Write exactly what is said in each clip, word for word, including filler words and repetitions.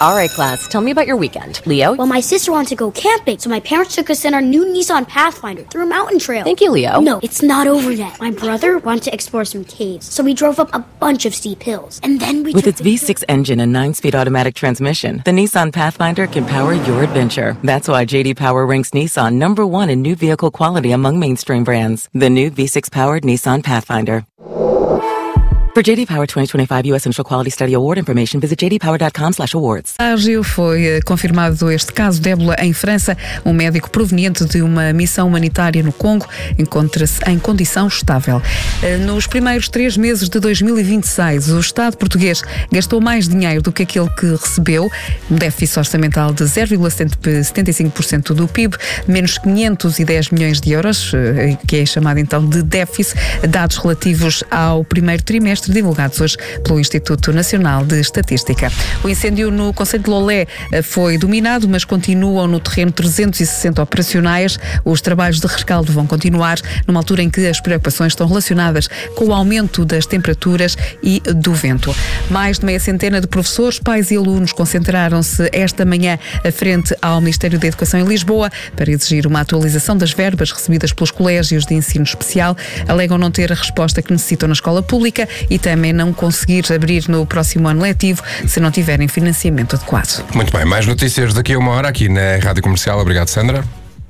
All right, class, tell me about your weekend. Leo? Well, my sister wanted to go camping, so my parents took us in our new Nissan Pathfinder through a mountain trail. Thank you, Leo. No, it's not over yet. My brother wanted to explore some caves, so we drove up a bunch of steep hills. And then we With took its the V six engine and nine-speed automatic transmission, the Nissan Pathfinder can power your adventure. That's why J D Power ranks Nissan number one in new vehicle quality among mainstream brands. The new V six-powered Nissan Pathfinder. For J D Power twenty twenty-five U S Initial Quality Study Award information, visit j d power dot com slash awards. Foi confirmado este caso de ébola em França. Um médico proveniente de uma missão humanitária no Congo encontra-se em condição estável. Nos primeiros três meses de dois mil e vinte e seis, o Estado português gastou mais dinheiro do que aquele que recebeu, um déficit orçamental de zero vírgula setenta e cinco por cento do P I B, menos quinhentos e dez milhões de euros, que é chamado então de déficit, dados relativos ao primeiro trimestre, divulgados hoje pelo Instituto Nacional de Estatística. O incêndio no concelho de Lolé foi dominado, mas continuam no terreno trezentos e sessenta operacionais. Os trabalhos de rescaldo vão continuar numa altura em que as preocupações estão relacionadas com o aumento das temperaturas e do vento. Mais de meia centena de professores, pais e alunos concentraram-se esta manhã à frente ao Ministério da Educação em Lisboa para exigir uma atualização das verbas recebidas pelos colégios de ensino especial. Alegam não ter a resposta que necessitam na escola pública e também não conseguir abrir no próximo ano letivo se não tiverem financiamento adequado. Muito bem, mais notícias daqui a uma hora aqui na Rádio Comercial. Obrigado, Sandra.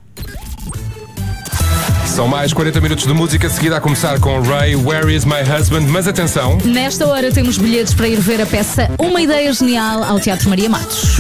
São mais quarenta minutos de música, seguida a começar com Ray, Where Is My Husband? Mas atenção, nesta hora temos bilhetes para ir ver a peça Uma Ideia Genial ao Teatro Maria Matos.